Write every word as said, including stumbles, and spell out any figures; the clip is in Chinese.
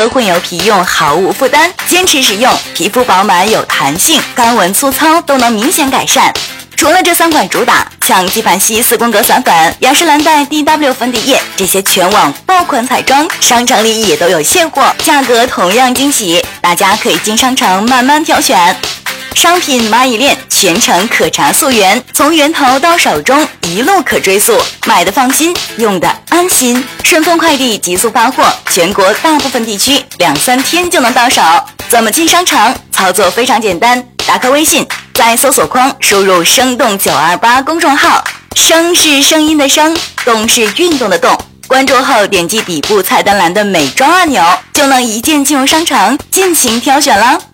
合混有皮用，毫无负担，坚持使用，皮肤饱满有弹性，干纹粗糙都能明显改善。除了这三款主打，像纪梵希四宫格散粉、雅诗兰黛 D W 粉底液这些全网爆款彩妆，商城里也都有现货，价格同样惊喜，大家可以进商城慢慢挑选。商品蚂蚁链全程可查溯源，从源头到手中一路可追溯，买的放心，用的安心。顺丰快递急速发货，全国大部分地区两三天就能到手。怎么进商城？操作非常简单，打开微信，在搜索框输入生动九二八公众号，声是声音的声，动是运动的动。关注后点击底部菜单栏的美妆按钮，就能一键进入商城进行挑选了。